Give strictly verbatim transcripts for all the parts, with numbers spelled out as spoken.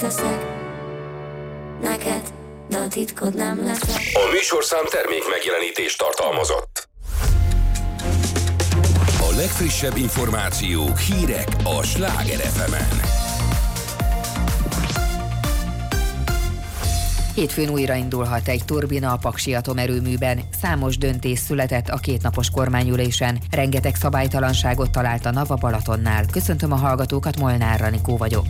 teszek neked, de a titkod nem leszek. A műsorszám termék megjelenítést tartalmazott. A legfrissebb információk, hírek a Sláger ef emen. Hétfőn újraindulhat egy turbina a Paksi atomerőműben. Számos döntés született a kétnapos kormányülésen. Rengeteg szabálytalanságot talált a NAV a Balatonnál. Köszöntöm a hallgatókat, Molnár Ranikó vagyok.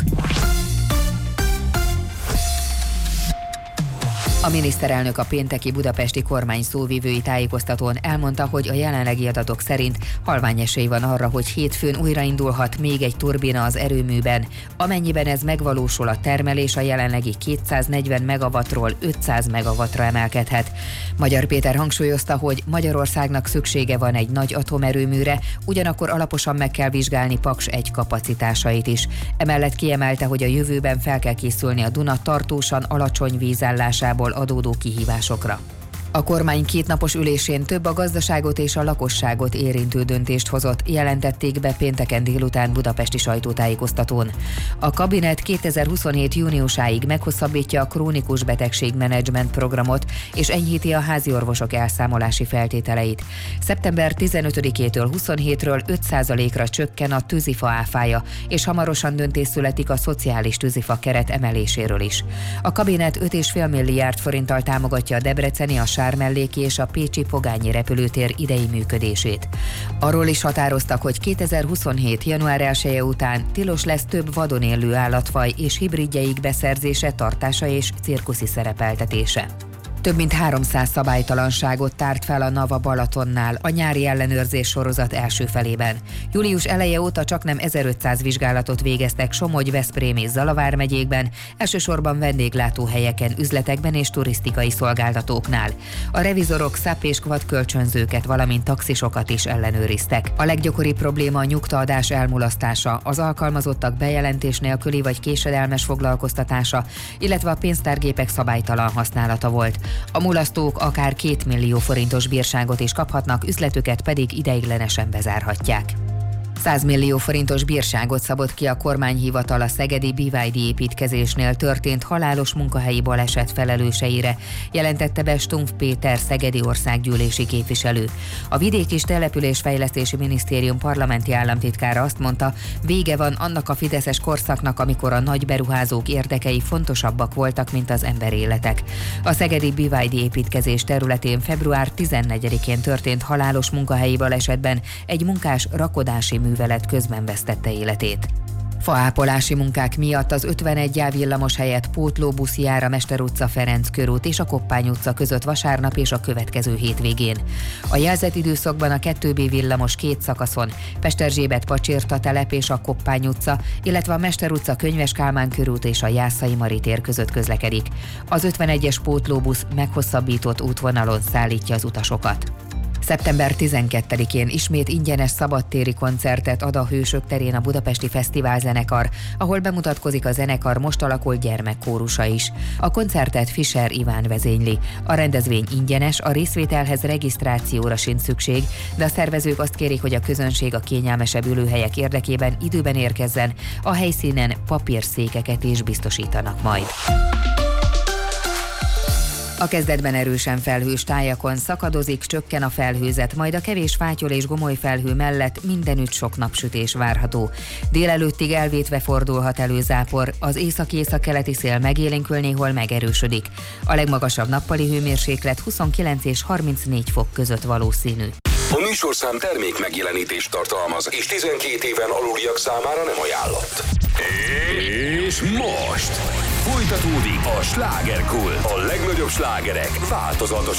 A miniszterelnök a pénteki budapesti kormány szóvivői tájékoztatón elmondta, hogy a jelenlegi adatok szerint halvány esély van arra, hogy hétfőn újraindulhat még egy turbina az erőműben. Amennyiben ez megvalósul, a termelés a jelenlegi kétszáznegyven megawattról ötszáz megawattra emelkedhet. Magyar Péter hangsúlyozta, hogy Magyarországnak szüksége van egy nagy atomerőműre, ugyanakkor alaposan meg kell vizsgálni Paks egy kapacitásait is. Emellett kiemelte, hogy a jövőben fel kell készülni a Duna tartósan alacsony vízállásából adódó kihívásokra. A kormány kétnapos ülésén több a gazdaságot és a lakosságot érintő döntést hozott, jelentették be pénteken délután budapesti sajtótájékoztatón. A kabinet kétezer-huszonhét júniusáig meghosszabbítja a krónikus betegségmenedzsment programot és enyhíti a háziorvosok elszámolási feltételeit. szeptember tizenötödikétől huszonhétről öt százalékra csökken a tűzifa áfája, és hamarosan döntés születik a szociális tűzifa keret emeléséről is. A kabinet öt egész öt milliárd forinttal támogatja a debreceni, a Sármelléki és a pécsi Pogányi repülőtér idei működését. Arról is határoztak, hogy kétezer-huszonhét. január elseje után tilos lesz több vadon élő állatfaj és hibridjeik beszerzése, tartása és cirkuszi szerepeltetése. Több mint háromszáz szabálytalanságot tárt fel a NAV a Balatonnál a nyári ellenőrzés sorozat első felében. Július eleje óta csaknem ezerötszáz vizsgálatot végeztek Somogy, Veszprém és Zalavár megyékben, elsősorban vendéglátóhelyeken, üzletekben és turisztikai szolgáltatóknál. A revizorok száp és kvad kölcsönzőket, valamint taxisokat is ellenőriztek. A leggyakoribb probléma a nyugtaadás elmulasztása, az alkalmazottak bejelentés nélküli vagy késedelmes foglalkoztatása, illetve a pénztárgépek szabálytalan használata volt. A mulasztók akár két millió forintos bírságot is kaphatnak, üzletüket pedig ideiglenesen bezárhatják. száz millió forintos bírságot szabott ki a kormányhivatal a szegedi bé vé dé építkezésnél történt halálos munkahelyi baleset felelőseire, jelentette be Stumpf Péter szegedi országgyűlési képviselő. A Vidék- és Településfejlesztési Minisztérium parlamenti államtitkára azt mondta, vége van annak a fideszes korszaknak, amikor a nagy beruházók érdekei fontosabbak voltak, mint az emberéletek. A szegedi bé vé dé építkezés területén február tizennegyedikén történt halálos munkahelyi balesetben egy munkás rakodási művelet közben vesztette életét. Faápolási munkák miatt az ötvenegy A villamos helyett pótlóbusz jár a Mester utca, Ferenc körút és a Koppány utca között vasárnap és a következő hétvégén. A jelzett időszakban a kettő B villamos két szakaszon, Pesterzsébet Pacsirta telep és a Koppány utca, illetve a Mester utca, Könyves Kálmán körút és a Jászai Mari tér között közlekedik. Az ötvenegyes pótlóbusz meghosszabbított útvonalon szállítja az utasokat. szeptember tizenkettedikén ismét ingyenes szabadtéri koncertet ad a Hősök terén a Budapesti Fesztiválzenekar, ahol bemutatkozik a zenekar most alakult gyermekkórusa is. A koncertet Fischer Iván vezényli. A rendezvény ingyenes, a részvételhez regisztrációra sincs szükség, de a szervezők azt kérik, hogy a közönség a kényelmesebb ülőhelyek érdekében időben érkezzen, a helyszínen papírszékeket is biztosítanak majd. A kezdetben erősen felhős tájakon szakadozik, csökken a felhőzet, majd a kevés fátyol és gomoly felhő mellett mindenütt sok napsütés várható. Délelőttig elvétve fordulhat elő zápor, az északi-északkeleti szél megélénkül, néhol megerősödik. A legmagasabb nappali hőmérséklet huszonkilenc és harmincnégy fok között valószínű. A műsorszám termék megjelenítést tartalmaz, és tizenkét éven aluliak számára nem ajánlott. És most folytatódik a Slágerkult. A legnagyobb slágerek változatosan